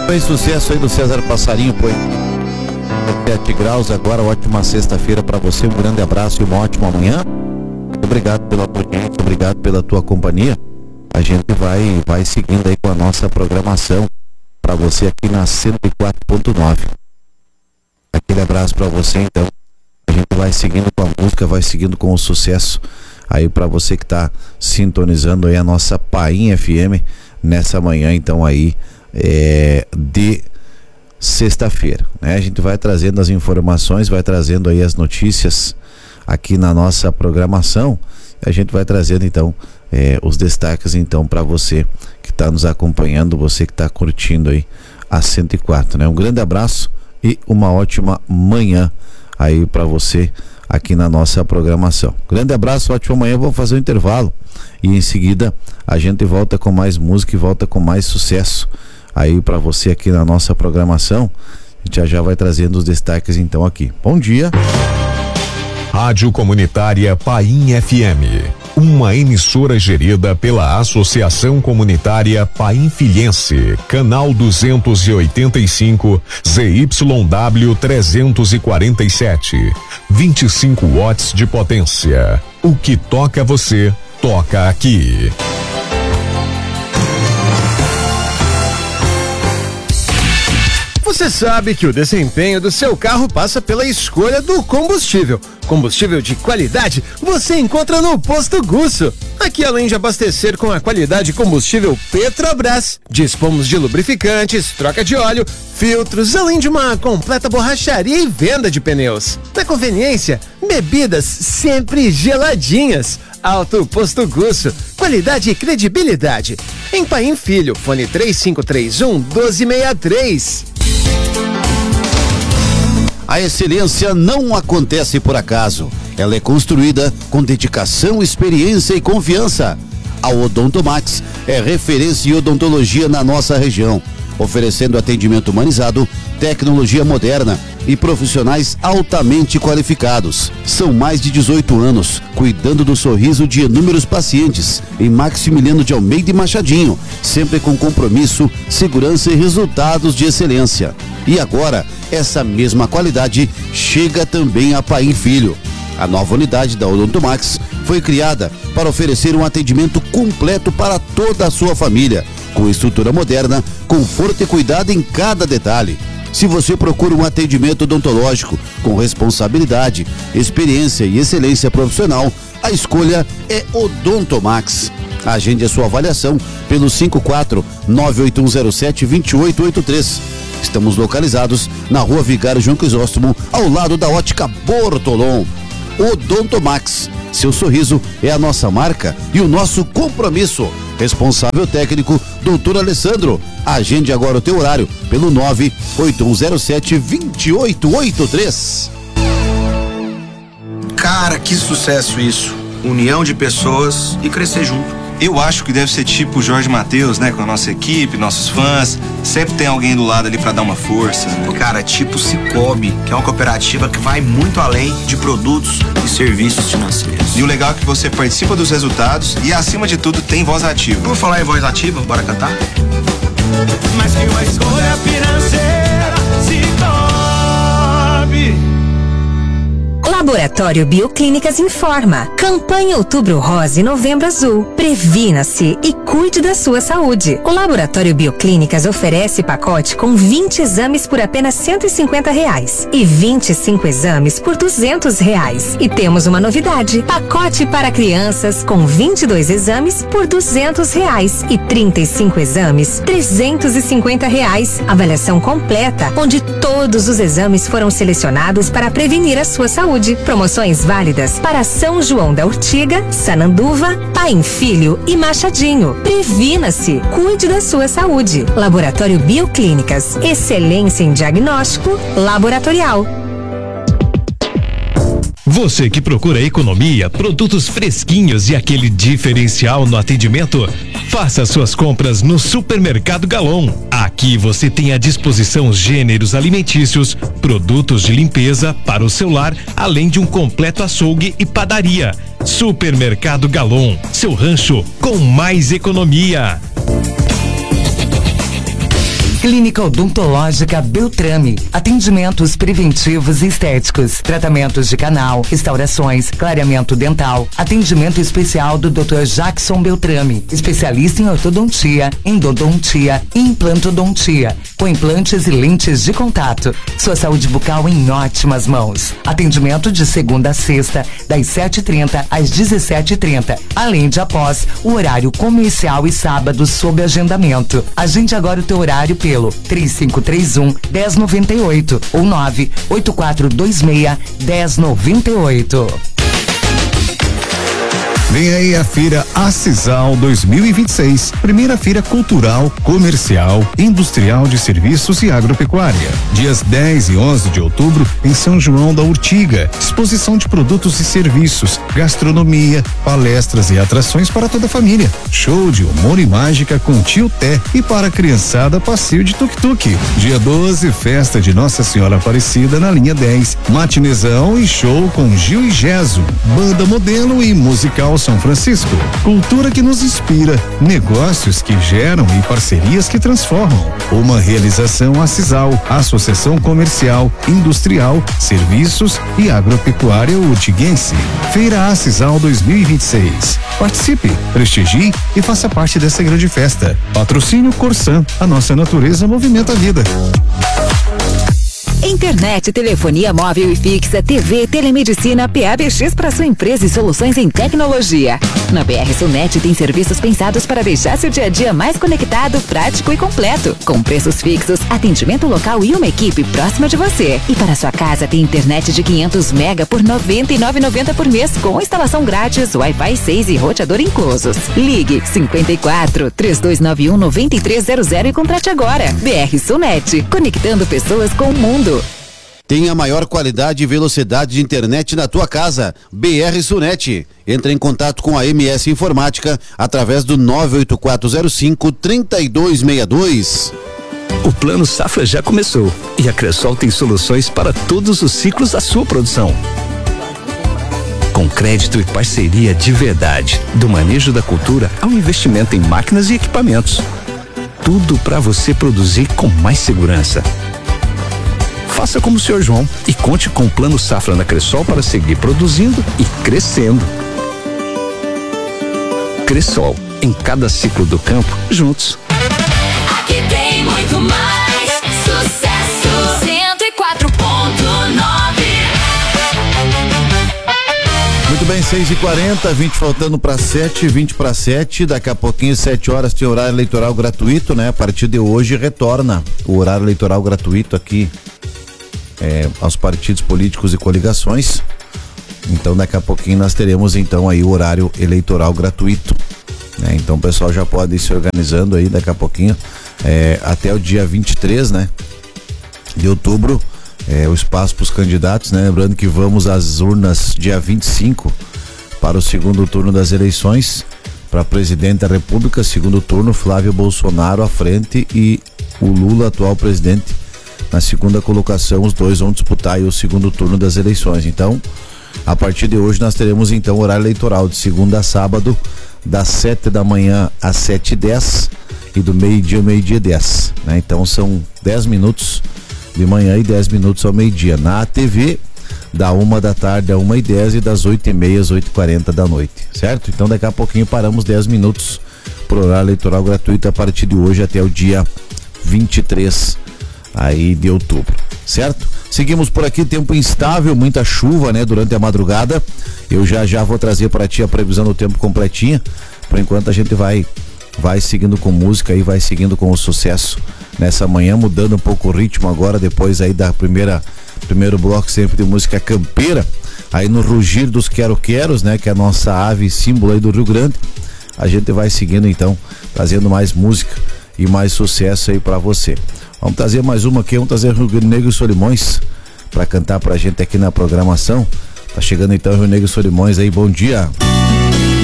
Bem, sucesso aí do César Passarinho, pois 7 graus agora, ótima sexta-feira para você, um grande abraço e uma ótima manhã. Obrigado pela audiência, obrigado pela tua companhia. A gente vai seguindo aí com a nossa programação para você aqui na 104.9. Aquele abraço para você, então. A gente vai seguindo com a música, vai seguindo com o sucesso aí para você que tá sintonizando aí a nossa Paim FM nessa manhã, então aí de sexta-feira, né? A gente vai trazendo as informações, vai trazendo aí as notícias aqui na nossa programação. A gente vai trazendo então os destaques então para você que está nos acompanhando, você que está curtindo aí a 104, né? Um grande abraço e uma ótima manhã aí para você aqui na nossa programação. Grande abraço, ótima manhã. Vamos fazer um intervalo e em seguida a gente volta com mais música e volta com mais sucesso aí para você aqui na nossa programação. A gente já vai trazendo os destaques então aqui. Bom dia. Rádio Comunitária Paim FM, uma emissora gerida pela Associação Comunitária Painfilhense, canal 285, ZYW 347, 25 watts de potência. O que toca você, toca aqui. Você sabe que o desempenho do seu carro passa pela escolha do combustível. Combustível de qualidade você encontra no Posto Gusso. Aqui, além de abastecer com a qualidade combustível Petrobras, dispomos de lubrificantes, troca de óleo, filtros, além de uma completa borracharia e venda de pneus. Na conveniência, bebidas sempre geladinhas. Alto Posto Gusso, qualidade e credibilidade. Em Paim Filho, fone 3531-1263. A excelência não acontece por acaso. Ela é construída com dedicação, experiência e confiança. A Odontomax é referência em odontologia na nossa região, oferecendo atendimento humanizado, tecnologia moderna e profissionais altamente qualificados. São mais de 18 anos cuidando do sorriso de inúmeros pacientes em Maximiliano de Almeida e Machadinho, sempre com compromisso, segurança e resultados de excelência. E agora, essa mesma qualidade chega também a Paim Filho. A nova unidade da Odontomax foi criada para oferecer um atendimento completo para toda a sua família, com estrutura moderna, conforto e cuidado em cada detalhe. Se você procura um atendimento odontológico com responsabilidade, experiência e excelência profissional, a escolha é Odontomax. Agende a sua avaliação pelo 54-98107-2883. Estamos localizados na Rua Vigário João Crisóstomo, ao lado da Ótica Bortolom. Odontomax, seu sorriso é a nossa marca e o nosso compromisso. Responsável técnico, Dr. Alessandro. Agende agora o teu horário pelo 98107-2883. Cara, que sucesso isso. União de pessoas e crescer junto. Eu acho que deve ser tipo o Jorge Mateus, né? Com a nossa equipe, nossos fãs. Sempre tem alguém do lado ali pra dar uma força, né? Cara, tipo Cicobi, que é uma cooperativa que vai muito além de produtos e serviços financeiros. E o legal é que você participa dos resultados e, acima de tudo, tem voz ativa. Vamos falar em voz ativa? Bora cantar? Mas que uma escolha financeira se torne. Laboratório Bioclínicas informa. Campanha Outubro Rosa e Novembro Azul. Previna-se e cuide da sua saúde. O Laboratório Bioclínicas oferece pacote com 20 exames por apenas R$150 e 25 exames por R$200. E temos uma novidade: pacote para crianças com 22 exames por R$200 e 35 exames R$350. Avaliação completa, onde todos os exames foram selecionados para prevenir a sua saúde. Promoções válidas para São João da Urtiga, Sananduva, Paim Filho e Machadinho. Previna-se, cuide da sua saúde. Laboratório Bioclínicas, excelência em diagnóstico laboratorial. Você que procura economia, produtos fresquinhos e aquele diferencial no atendimento, faça suas compras no Supermercado Galon. Aqui você tem à disposição gêneros alimentícios, produtos de limpeza para o seu lar, além de um completo açougue e padaria. Supermercado Galon, seu rancho com mais economia. Clínica Odontológica Beltrame. Atendimentos preventivos e estéticos. Tratamentos de canal, restaurações, clareamento dental. Atendimento especial do Dr. Jackson Beltrame. Especialista em ortodontia, endodontia e implantodontia. Com implantes e lentes de contato. Sua saúde bucal em ótimas mãos. Atendimento de segunda a sexta, das 7h30 às 17h30. Além de após o horário comercial e sábado sob agendamento. Agende agora o teu horário pelo 3531-1098 ou 98426-1098. Vem aí a Feira Acisal 2026, primeira feira cultural, comercial, industrial de serviços e agropecuária. Dias 10 e 11 de outubro em São João da Urtiga. Exposição de produtos e serviços, gastronomia, palestras e atrações para toda a família. Show de humor e mágica com Tio Té e para a criançada passeio de tuk-tuk. Dia 12, festa de Nossa Senhora Aparecida na linha 10. Matinezão e show com Gil e Gesso. Banda modelo e musical São Francisco. Cultura que nos inspira, negócios que geram e parcerias que transformam. Uma realização Acisal, Associação Comercial, Industrial, Serviços e Agropecuária Urtiguense. Feira Acisal 2026. Participe, prestigie e faça parte dessa grande festa. Patrocínio Corsan, a nossa natureza movimenta a vida. Internet, telefonia móvel e fixa, TV, telemedicina, PABX para sua empresa e soluções em tecnologia. Na BR Sulnet tem serviços pensados para deixar seu dia a dia mais conectado, prático e completo. Com preços fixos, atendimento local e uma equipe próxima de você. E para sua casa tem internet de 500 mega por R$ 99,90 por mês, com instalação grátis, Wi-Fi 6 e roteador inclusos. Ligue 54-3291-9300 e contrate agora. BR Sulnet, conectando pessoas com o mundo. Tenha maior qualidade e velocidade de internet na tua casa. BR Sulnet. Entre em contato com a MS Informática através do 98405-3262. O Plano Safra já começou e a Cressol tem soluções para todos os ciclos da sua produção. Com crédito e parceria de verdade, do manejo da cultura ao investimento em máquinas e equipamentos. Tudo para você produzir com mais segurança. Faça como o Sr. João e conte com o Plano Safra na Cressol para seguir produzindo e crescendo. Cressol, em cada ciclo do campo, juntos. Aqui tem muito mais sucesso. 104.9. Muito bem, 6h40, 20 faltando para 7, 20 para 7. Daqui a pouquinho, 7 horas, tem horário eleitoral gratuito, né? A partir de hoje retorna o horário eleitoral gratuito aqui aos partidos políticos e coligações. Então daqui a pouquinho nós teremos então aí o horário eleitoral gratuito, né? Então o pessoal já pode ir se organizando aí daqui a pouquinho, até o dia 23, né, de outubro, o espaço para os candidatos, né? Lembrando que vamos às urnas dia 25 para o segundo turno das eleições para presidente da República, segundo turno, Flávio Bolsonaro à frente e o Lula, atual presidente, na segunda colocação. Os dois vão disputar aí o segundo turno das eleições. Então, a partir de hoje nós teremos então horário eleitoral de segunda a sábado, das 7 da manhã às 7h10 e do meio-dia ao meio-dia 10, né? Então são 10 minutos de manhã e 10 minutos ao meio-dia. Na TV, da 1 da tarde a 1h10 e das 8h30 às 8h40 da noite, certo? Então daqui a pouquinho paramos 10 minutos pro horário eleitoral gratuito a partir de hoje até o dia 23 aí de outubro, certo? Seguimos por aqui, tempo instável, muita chuva, né, durante a madrugada. Eu já vou trazer para ti a previsão do tempo completinha. Por enquanto a gente vai seguindo com música e vai seguindo com o sucesso nessa manhã, mudando um pouco o ritmo agora, depois aí da primeiro bloco sempre de música campeira, aí no rugir dos quero-queros, né, que é a nossa ave símbolo aí do Rio Grande. A gente vai seguindo então, trazendo mais música e mais sucesso aí para você. Vamos trazer mais uma aqui, vamos trazer Rio Negro e Solimões para cantar pra gente aqui na programação. Tá chegando então Rio Negro e Solimões aí, bom dia.